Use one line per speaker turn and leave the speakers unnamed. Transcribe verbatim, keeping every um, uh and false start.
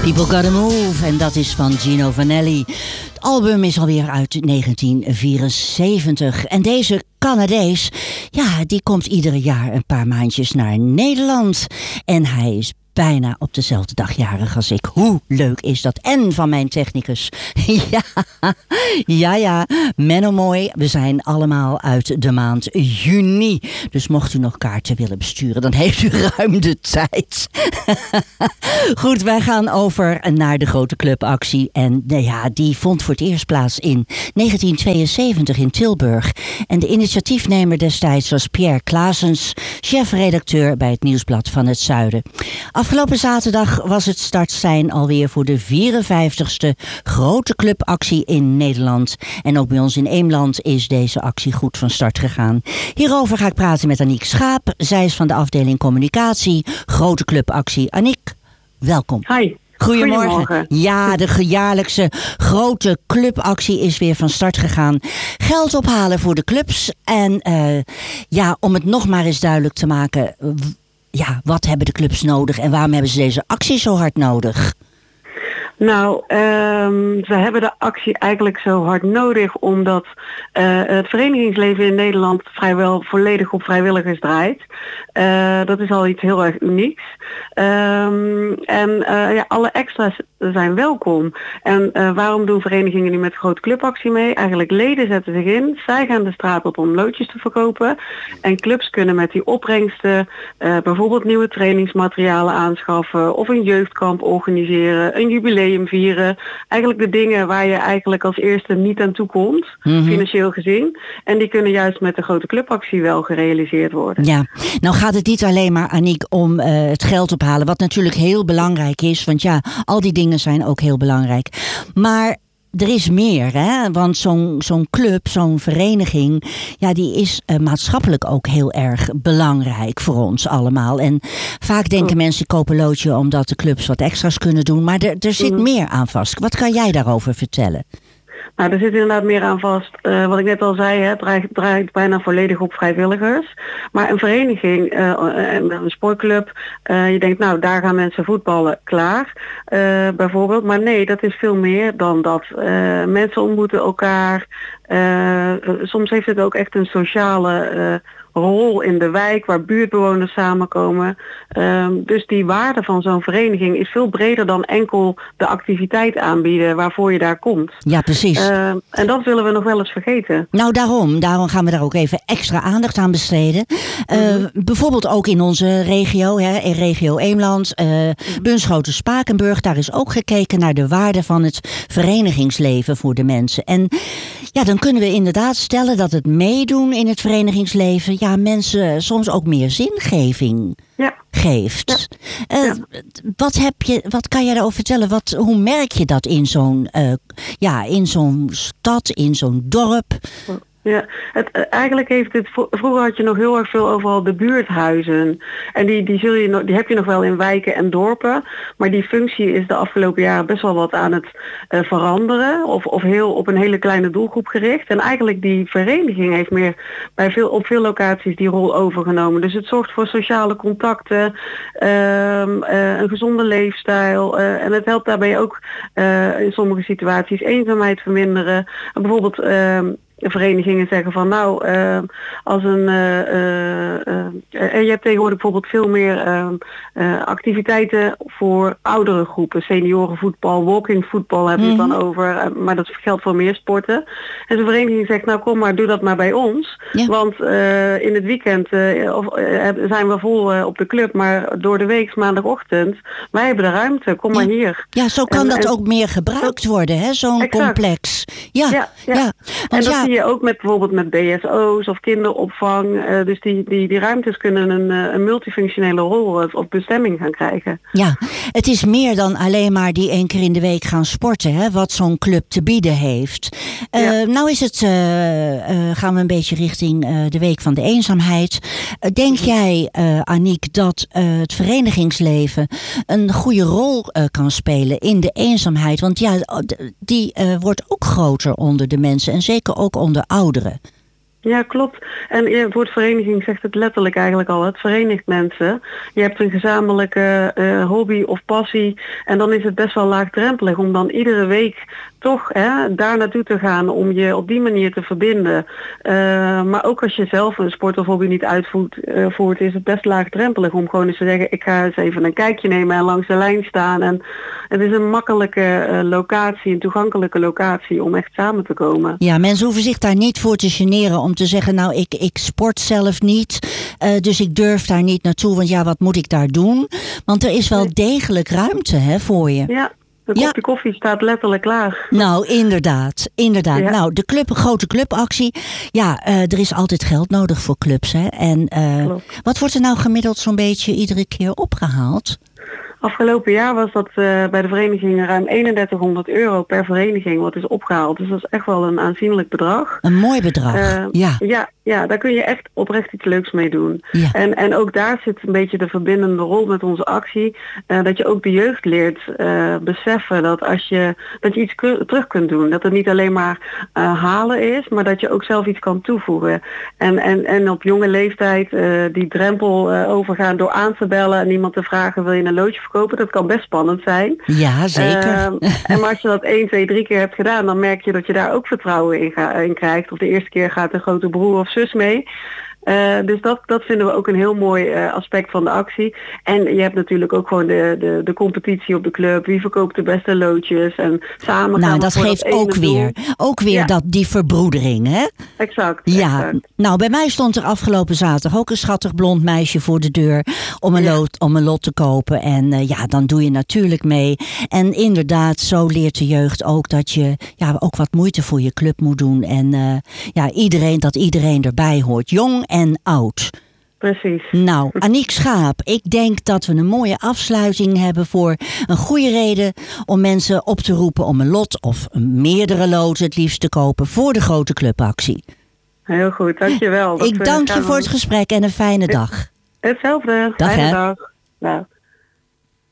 People Gotta Move, en dat is van Gino Vanelli. Het album is alweer uit negentien vierenzeventig. En deze Canadees, ja, die komt ieder jaar een paar maandjes naar Nederland. En hij is bijna op dezelfde dag jarig als ik. Hoe leuk is dat? En van mijn technicus. Ja, ja, ja. Menno Mooi. We zijn allemaal uit de maand juni. Dus mocht u nog kaarten willen besturen, dan heeft u ruim de tijd. Goed, wij gaan over naar de grote clubactie. En nou ja, die vond voor het eerst plaats in negentien tweeënzeventig in Tilburg. En de initiatiefnemer destijds was Pierre Claessens, chefredacteur bij het Nieuwsblad van het Zuiden. Afgelopen zaterdag was het startsein alweer voor de vierenvijftigste grote clubactie in Nederland. En ook bij ons in Eemland is deze actie goed van start gegaan. Hierover ga ik praten met Aniek Schaap. Zij is van de afdeling communicatie, grote clubactie. Aniek, welkom.
Hi.
Goedemorgen.
Goedemorgen.
Ja, de jaarlijkse grote clubactie is weer van start gegaan. Geld ophalen voor de clubs. En uh, ja, om het nog maar eens duidelijk te maken, ja, wat hebben de clubs nodig en waarom hebben ze deze actie zo hard nodig?
Nou, um, ze hebben de actie eigenlijk zo hard nodig omdat uh, het verenigingsleven in Nederland vrijwel volledig op vrijwilligers draait. Uh, dat is al iets heel erg unieks. Um, en uh, ja, alle extra's zijn welkom. En uh, waarom doen verenigingen nu met de grote clubactie mee? Eigenlijk leden zetten zich in. Zij gaan de straat op om loodjes te verkopen. En clubs kunnen met die opbrengsten uh, bijvoorbeeld nieuwe trainingsmaterialen aanschaffen of een jeugdkamp organiseren, een jubileum vieren. Eigenlijk de dingen waar je eigenlijk als eerste niet aan toe komt, mm-hmm. financieel gezien. En die kunnen juist met de grote clubactie wel gerealiseerd worden.
Ja, nou gaat het niet alleen maar, Aniek, om uh, het geld ophalen, wat natuurlijk heel belangrijk is. Want ja, al die dingen zijn ook heel belangrijk. Maar er is meer, hè? Want zo'n, zo'n club, zo'n vereniging, ja, die is uh, maatschappelijk ook heel erg belangrijk voor ons allemaal. En vaak denken oh. mensen, kopen loodje omdat de clubs wat extra's kunnen doen. Maar er, er zit mm. meer aan vast. Wat kan jij daarover vertellen?
Nou, er zit inderdaad meer aan vast. Uh, wat ik net al zei, het draait, draait bijna volledig op vrijwilligers. Maar een vereniging, uh, een sportclub, uh, je denkt, nou, daar gaan mensen voetballen, klaar. Uh, bijvoorbeeld. Maar nee, dat is veel meer dan dat. Uh, mensen ontmoeten elkaar. Uh, soms heeft het ook echt een sociale uh, rol in de wijk waar buurtbewoners samenkomen. Um, dus die waarde van zo'n vereniging is veel breder dan enkel de activiteit aanbieden waarvoor je daar komt.
Ja, precies.
Uh, en dat willen we nog wel eens vergeten.
Nou, daarom. Daarom gaan we daar ook even extra aandacht aan besteden. Uh, mm-hmm. Bijvoorbeeld ook in onze regio, hè, in regio Eemland, uh, mm-hmm. Bunschoten-Spakenburg. Daar is ook gekeken naar de waarde van het verenigingsleven voor de mensen. En ja, dan kunnen we inderdaad stellen dat het meedoen in het verenigingsleven, ja, mensen soms ook meer zingeving ja. geeft. Ja. Uh, ja. Wat heb je, wat kan jij daarover vertellen? Wat, hoe merk je dat in zo'n, uh, ja, in zo'n stad, in zo'n dorp?
Ja, het, eigenlijk heeft het, vroeger had je nog heel erg veel overal de buurthuizen. En die, die, zul je nog, die heb je nog wel in wijken en dorpen. Maar die functie is de afgelopen jaren best wel wat aan het uh, veranderen. Of, of heel op een hele kleine doelgroep gericht. En eigenlijk die vereniging heeft meer bij veel, op veel locaties die rol overgenomen. Dus het zorgt voor sociale contacten, uh, uh, een gezonde leefstijl. Uh, en het helpt daarbij ook uh, in sommige situaties eenzaamheid verminderen. Uh, bijvoorbeeld Uh, verenigingen zeggen van nou, uh, als een uh, uh, uh, je hebt tegenwoordig bijvoorbeeld veel meer uh, uh, activiteiten voor oudere groepen, seniorenvoetbal, walkingvoetbal hebben we het dan over, uh, maar dat geldt voor meer sporten. En zo'n vereniging zegt nou kom maar, doe dat maar bij ons, ja. want uh, in het weekend uh, of, uh, zijn we vol uh, op de club, maar door de week maandagochtend, wij hebben de ruimte, kom ja. maar hier.
Ja, zo kan en, dat en, ook meer gebruikt worden, hè? Zo'n exact. complex. Ja, ja. ja. ja.
Want en dat ja. zie je ook met bijvoorbeeld met B S O's of kinderopvang. Uh, dus die, die, die ruimtes kunnen een, een multifunctionele rol of, of bestemming gaan krijgen.
Ja, het is meer dan alleen maar die één keer in de week gaan sporten, hè, wat zo'n club te bieden heeft. Uh, ja. Nou is het, uh, uh, gaan we een beetje richting uh, de Week van de Eenzaamheid. Uh, denk mm-hmm. jij, uh, Aniek, dat uh, het verenigingsleven een goede rol uh, kan spelen in de eenzaamheid? Want ja, die uh, wordt ook groter onder de mensen en zeker ook onder ouderen.
Ja, klopt. En het woord vereniging zegt het letterlijk eigenlijk al. Het verenigt mensen. Je hebt een gezamenlijke uh, hobby of passie. En dan is het best wel laagdrempelig om dan iedere week toch hè, daar naartoe te gaan om je op die manier te verbinden. Uh, maar ook als je zelf een sport of hobby niet uitvoert, uh, voert, is het best laagdrempelig om gewoon eens te zeggen, ik ga eens even een kijkje nemen en langs de lijn staan. En het is een makkelijke uh, locatie, een toegankelijke locatie om echt samen te komen.
Ja, mensen hoeven zich daar niet voor te generen om te zeggen, nou, ik, ik sport zelf niet, uh, dus ik durf daar niet naartoe, want ja, wat moet ik daar doen? Want er is wel degelijk ruimte hè, voor je.
Ja. Een kopje ja. koffie staat letterlijk klaar.
Nou, inderdaad. inderdaad.
Ja.
Nou, de club, grote clubactie. Ja, uh, er is altijd geld nodig voor clubs. Hè? En uh, wat wordt er nou gemiddeld zo'n beetje iedere keer opgehaald?
Afgelopen jaar was dat uh, bij de verenigingen ruim eenendertighonderd euro per vereniging wat is opgehaald. Dus dat is echt wel een aanzienlijk bedrag.
Een mooi bedrag, uh, ja.
ja. Ja, daar kun je echt oprecht iets leuks mee doen.
Ja.
En, en ook daar zit een beetje de verbindende rol met onze actie. Uh, dat je ook de jeugd leert uh, beseffen dat als je dat je iets k- terug kunt doen. Dat het niet alleen maar uh, halen is, maar dat je ook zelf iets kan toevoegen. En, en, en op jonge leeftijd uh, die drempel uh, overgaan door aan te bellen en iemand te vragen, wil je een loodje verkopen? Dat kan best spannend zijn.
Ja, zeker. Uh,
en maar als je dat één, twee, drie keer hebt gedaan, dan merk je dat je daar ook vertrouwen in, ga, in krijgt. Of de eerste keer gaat een grote broer of zus mee. Uh, dus dat, dat vinden we ook een heel mooi uh, aspect van de actie. En je hebt natuurlijk ook gewoon de, de, de competitie op de club. Wie verkoopt de beste loodjes en samen gaan
nou,
we
dat
voor
geeft
dat
ook
ene
weer,
doel.
ook weer
Ja.
dat, die verbroedering, hè?
Exact.
Ja,
exact.
nou bij mij stond er afgelopen zaterdag ook een schattig blond meisje voor de deur om een, ja. lot, om een lot te kopen. En uh, ja, dan doe je natuurlijk mee. En inderdaad, zo leert de jeugd ook dat je ja, ook wat moeite voor je club moet doen. En uh, ja, iedereen, dat iedereen erbij hoort, jong en oud.
Precies.
Nou, Aniek Schaap, ik denk dat we een mooie afsluiting hebben voor een goede reden om mensen op te roepen om een lot of meerdere loten het liefst te kopen voor de grote clubactie.
Heel goed, dankjewel.
Ik dank je voor het gesprek en een fijne dag.
Hetzelfde.
Dag,
fijne
hè.
dag. Nou.